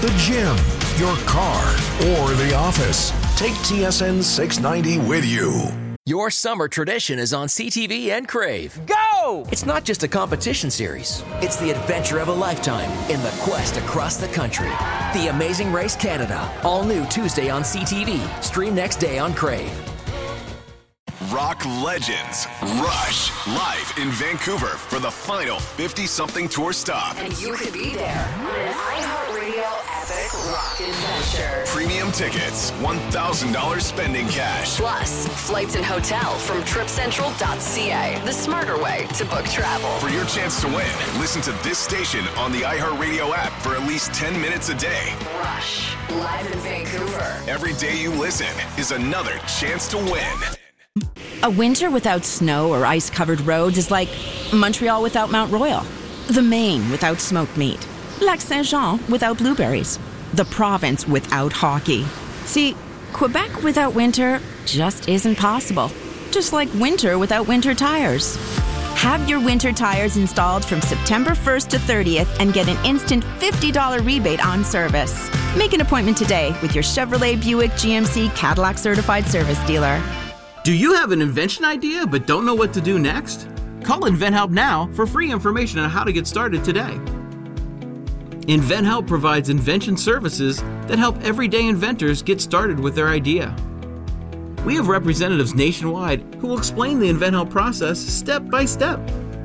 the gym, your car, or the office. Take TSN 690 with you. Your summer tradition is on CTV and Crave. Go! It's not just a competition series. It's the adventure of a lifetime in the quest across the country. The Amazing Race Canada. All new Tuesday on CTV. Stream next day on Crave. Rock legends Rush live in Vancouver for the final 50-something tour stop. And you could be there on an iHeartRadio epic rock adventure. Premium tickets, $1,000 spending cash. Plus, flights and hotel from tripcentral.ca, the smarter way to book travel. For your chance to win, listen to this station on the iHeartRadio app for at least 10 minutes a day. Rush, live in Vancouver. Every day you listen is another chance to win. A winter without snow or ice-covered roads is like Montreal without Mount Royal, the Maine without smoked meat, Lac Saint-Jean without blueberries, the province without hockey. See, Quebec without winter just isn't possible, just like winter without winter tires. Have your winter tires installed from September 1st to 30th and get an instant $50 rebate on service. Make an appointment today with your Chevrolet, Buick, GMC, Cadillac certified service dealer. Do you have an invention idea but don't know what to do next? Call InventHelp now for free information on how to get started today. InventHelp provides invention services that help everyday inventors get started with their idea. We have representatives nationwide who will explain the InventHelp process step by step.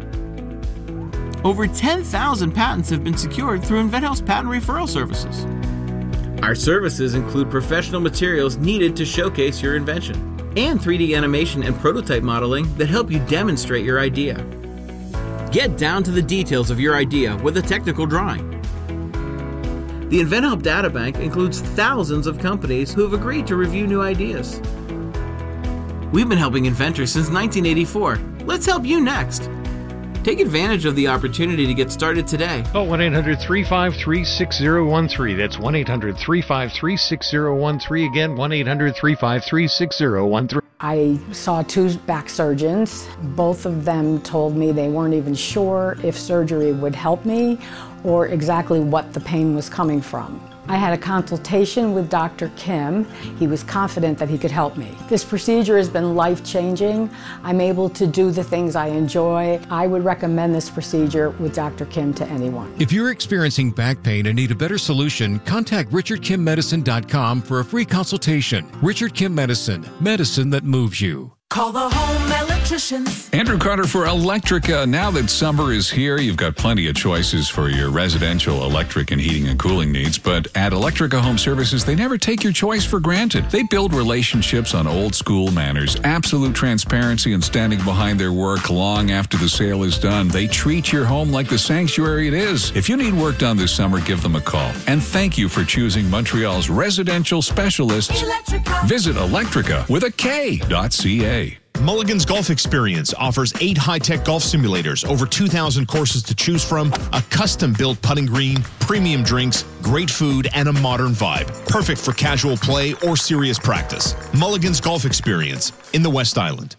Over 10,000 patents have been secured through InventHelp's patent referral services. Our services include professional materials needed to showcase your invention, and 3D animation and prototype modeling that help you demonstrate your idea. Get down to the details of your idea with a technical drawing. The InventHelp Databank includes thousands of companies who have agreed to review new ideas. We've been helping inventors since 1984. Let's help you next. Take advantage of the opportunity to get started today. Call 1-800-353-6013. That's 1-800-353-6013. Again, 1-800-353-6013. I saw 2 back surgeons. Both of them told me they weren't even sure if surgery would help me or exactly what the pain was coming from. I had a consultation with Dr. Kim. He was confident that he could help me. This procedure has been life-changing. I'm able to do the things I enjoy. I would recommend this procedure with Dr. Kim to anyone. If you're experiencing back pain and need a better solution, contact RichardKimMedicine.com for a free consultation. Richard Kim Medicine, medicine that moves you. Call the home electricians. Andrew Carter for Electrica. Now that summer is here, you've got plenty of choices for your residential electric and heating and cooling needs. But at Electrica Home Services, they never take your choice for granted. They build relationships on old school manners, absolute transparency and standing behind their work long after the sale is done. They treat your home like the sanctuary it is. If you need work done this summer, give them a call. And thank you for choosing Montreal's residential specialists. Electrica. Visit Electrica with a K.ca. Mulligan's Golf Experience offers 8 high-tech golf simulators, over 2,000 courses to choose from, a custom-built putting green, premium drinks, great food, and a modern vibe. Perfect for casual play or serious practice. Mulligan's Golf Experience in the West Island.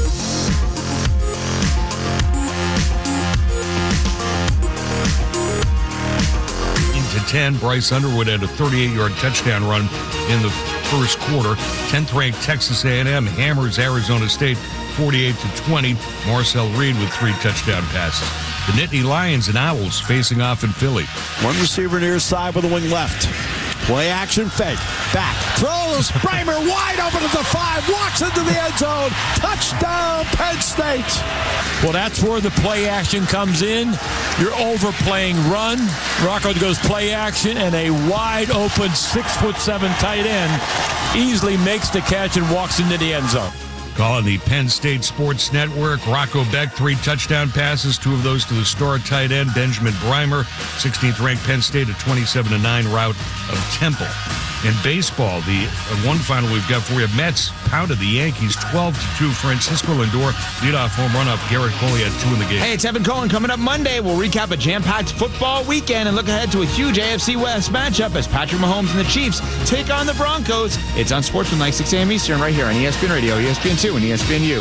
Into 10, Bryce Underwood had a 38-yard touchdown run in the first quarter. 10th-ranked Texas A&M hammers Arizona State 48-20. Marcel Reed with 3 touchdown passes. The Nittany Lions and Owls facing off in Philly. One receiver near side with a wing left. Play action fake. Back. Throws. Breimer wide open at the 5. Walks into the end zone. Touchdown, Penn State. Well, that's where the play action comes in. You're overplaying run. Rocco goes play action, and a wide open 6'7" tight end easily makes the catch and walks into the end zone. Calling the Penn State Sports Network, Rocco Beck, 3 touchdown passes, 2 of those to the star tight end, Benjamin Breimer. 16th-ranked Penn State, a 27-9 rout of Temple. In baseball, the one final we've got for you, Mets pounded the Yankees 12-2. Francisco Lindor leadoff home run off Garrett Cole. Had 2 in the game. Hey, it's Evan Cohen. Coming up Monday, we'll recap a jam-packed football weekend and look ahead to a huge AFC West matchup as Patrick Mahomes and the Chiefs take on the Broncos. It's on Sportsman, 6 a.m. Eastern, right here on ESPN Radio, ESPN2, and ESPNU.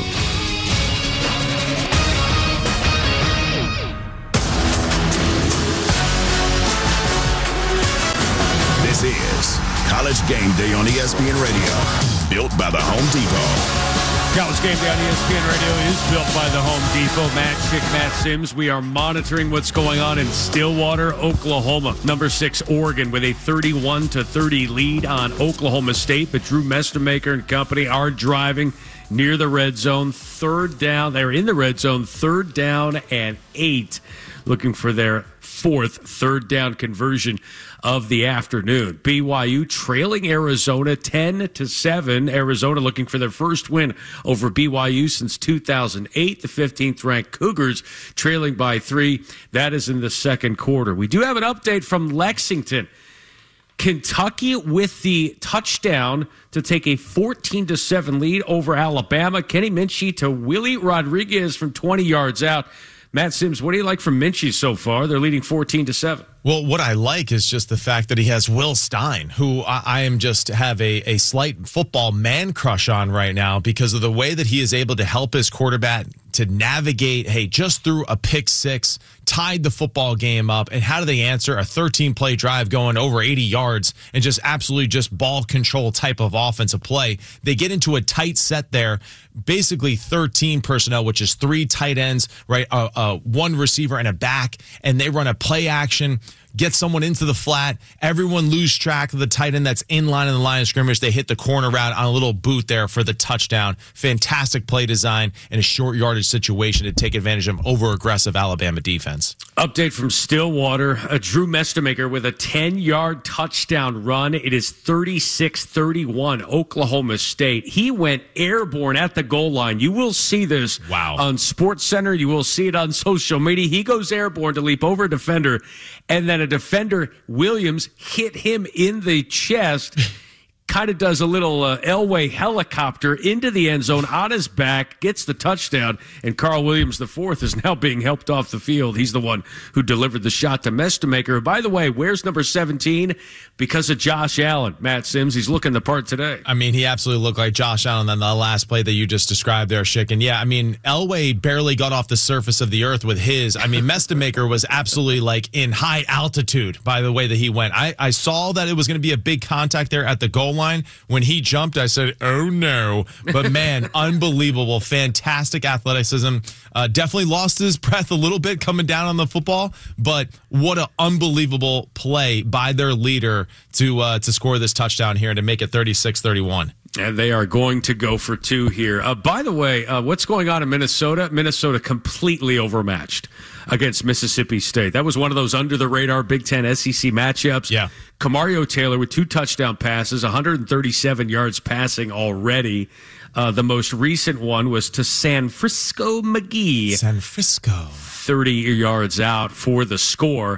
is College Game Day on ESPN Radio, built by the Home Depot. College Game Day on ESPN Radio is built by the Home Depot. Matt Schick, Matt Sims. We are monitoring what's going on in Stillwater, Oklahoma. Number 6, Oregon, with a 31-30 lead on Oklahoma State. But Drew Mestemaker and company are driving near the red zone. Third down. They're in the red zone. 3rd down and 8. Looking for their 4th third down conversion of the afternoon. BYU trailing Arizona 10-7. Arizona looking for their first win over BYU since 2008. The 15th ranked Cougars trailing by 3. That is in the second quarter. We do have an update from Lexington. Kentucky with the touchdown to take a 14-7 lead over Alabama. Kenny Minchey to Willie Rodriguez from 20 yards out. Matt Sims, what do you like from Minchey so far? They're leading 14-7. Well, what I like is just the fact that he has Will Stein, who I am just have a slight football man crush on right now because of the way that he is able to help his quarterback to navigate, hey, just threw a pick 6, tied the football game up, and how do they answer a 13-play drive going over 80 yards and just absolutely just ball control type of offensive play? They get into a tight set there, basically 13 personnel, which is 3 tight ends, right, 1 receiver and a back, and they run a play action, get someone into the flat. Everyone lose track of the tight end that's in line in the line of scrimmage. They hit the corner route on a little boot there for the touchdown. Fantastic play design in a short yardage situation to take advantage of over-aggressive Alabama defense. Update from Stillwater. Drew Mestemaker with a 10-yard touchdown run. It is 36-31 Oklahoma State. He went airborne at the goal line. You will see this on SportsCenter. You will see it on social media. He goes airborne to leap over a defender, and then a defender, Williams, hit him in the chest. Kind of does a little Elway helicopter into the end zone on his back, gets the touchdown, and Carl Williams IV is now being helped off the field. He's the one who delivered the shot to Mestemaker. By the way, where's number 17? Because of Josh Allen. Matt Sims, he's looking the part today. I mean, he absolutely looked like Josh Allen on the last play that you just described there, Schick. And yeah, I mean, Elway barely got off the surface of the earth with his. I mean, Mestemaker was absolutely like in high altitude by the way that he went. I saw that it was going to be a big contact there at the goal line. When he jumped, I said, oh no. But man, unbelievable, fantastic athleticism. Definitely lost his breath a little bit coming down on the football, but what an unbelievable play by their leader to score this touchdown here and to make it 36-31. And they are going to go for 2 here. By the way, what's going on in Minnesota? Minnesota completely overmatched against Mississippi State. That was one of those under-the-radar Big Ten SEC matchups. Yeah. Kamario Taylor with 2 touchdown passes, 137 yards passing already. The most recent one was to San Francisco McGee. San Francisco. 30 yards out for the score.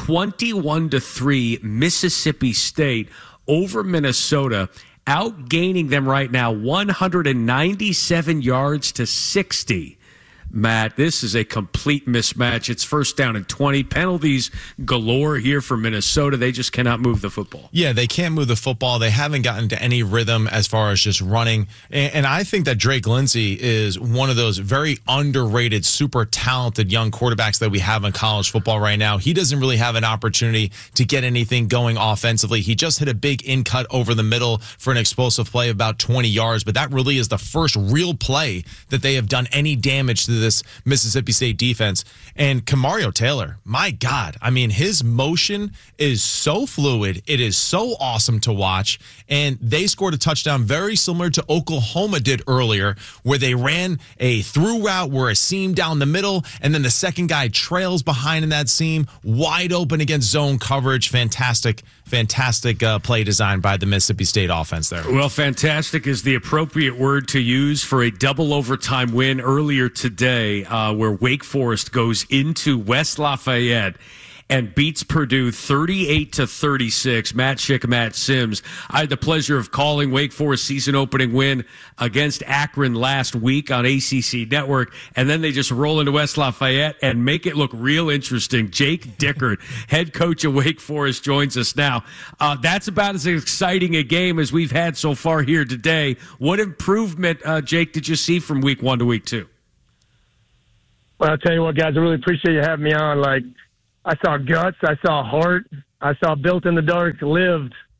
21-3 Mississippi State over Minnesota, outgaining them right now 197 yards to 60. Matt, this is a complete mismatch. It's 1st down and 20. Penalties galore here for Minnesota. They just cannot move the football. Yeah, they can't move the football. They haven't gotten to any rhythm as far as just running. And I think that Drake Lindsey is one of those very underrated, super talented young quarterbacks that we have in college football right now. He doesn't really have an opportunity to get anything going offensively. He just hit a big in cut over the middle for an explosive play of about 20 yards. But that really is the first real play that they have done any damage to this Mississippi State defense. And Kamario Taylor, my God, I mean, his motion is so fluid. It is so awesome to watch. And they scored a touchdown very similar to Oklahoma did earlier, where they ran a through route where a seam down the middle, and then the second guy trails behind in that seam, wide open against zone coverage. Fantastic play design by the Mississippi State offense there. Well, fantastic is the appropriate word to use for a double overtime win earlier today, where Wake Forest goes into West Lafayette and beats Purdue 38-36. Matt Schick, Matt Sims. I had the pleasure of calling Wake Forest season opening win against Akron last week on ACC Network, and then they just roll into West Lafayette and make it look real interesting. Jake Dickert, head coach of Wake Forest, joins us now. That's about as exciting a game as we've had so far here today. What improvement, Jake, did you see from week 1 to week 2? Well, I'll tell you what, guys, I really appreciate you having me on. Like, I saw guts, I saw heart, I saw built in the dark, lived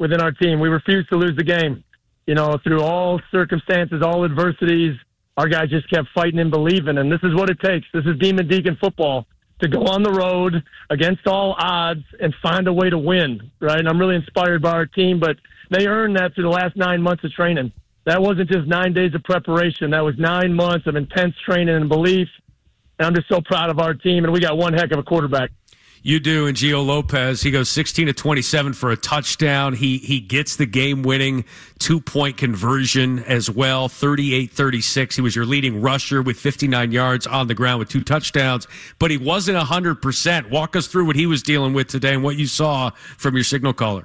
within our team. We refused to lose the game. You know, through all circumstances, all adversities, our guys just kept fighting and believing, and this is what it takes. This is Demon Deacon football, to go on the road against all odds and find a way to win, right? And I'm really inspired by our team, but they earned that through the last 9 months of training. That wasn't just 9 days of preparation. That was 9 months of intense training and belief, and I'm just so proud of our team, and we got one heck of a quarterback. You do, and Gio Lopez, he goes 16 of 27 for a touchdown. He gets the game-winning 2-point conversion as well, 38-36. He was your leading rusher with 59 yards on the ground with 2 touchdowns, but he wasn't 100%. Walk us through what he was dealing with today and what you saw from your signal caller.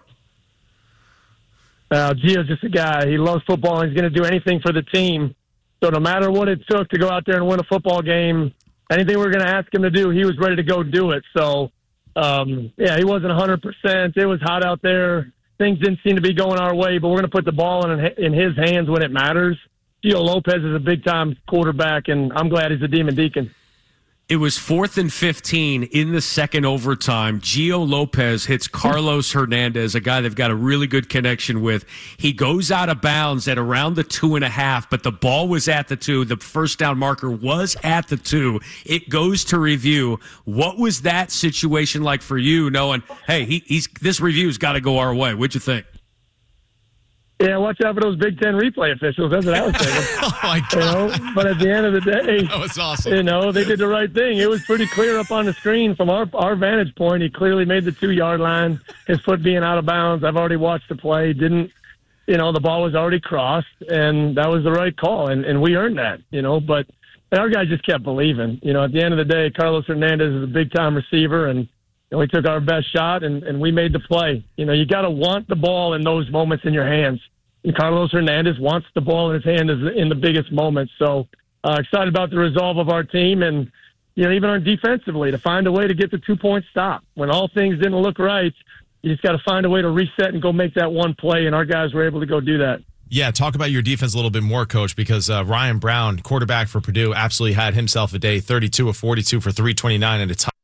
Gio's just a guy. He loves football, and he's going to do anything for the team. So no matter what it took to go out there and win a football game, anything we were going to ask him to do, he was ready to go do it. So, he wasn't 100%. It was hot out there. Things didn't seem to be going our way, but we're going to put the ball in his hands when it matters. Gio Lopez is a big-time quarterback, and I'm glad he's a Demon Deacon. It was 4th and 15 in the second overtime. Gio Lopez hits Carlos Hernandez, a guy they've got a really good connection with. He goes out of bounds at around the 2.5, but the ball was at the 2. The first down marker was at the 2. It goes to review. What was that situation like for you, knowing, hey, this review's got to go our way? What'd you think? Yeah, watch out for those Big Ten replay officials. That's what I was thinking. Oh, my God. But at the end of the day, that was awesome. They did the right thing. It was pretty clear up on the screen from our vantage point. He clearly made the 2-yard line, his foot being out of bounds. I've already watched the play. The ball was already crossed, and that was the right call, and we earned that, But our guys just kept believing. At the end of the day, Carlos Hernandez is a big-time receiver, and we took our best shot, and we made the play. You got to want the ball in those moments in your hands. And Carlos Hernandez wants the ball in his hand in the biggest moments. So excited about the resolve of our team and, even on defensively, to find a way to get the 2-point stop. When all things didn't look right, you just got to find a way to reset and go make that one play, and our guys were able to go do that. Yeah, talk about your defense a little bit more, Coach, because Ryan Brown, quarterback for Purdue, absolutely had himself a day, 32 of 42 for 329 and a touchdown.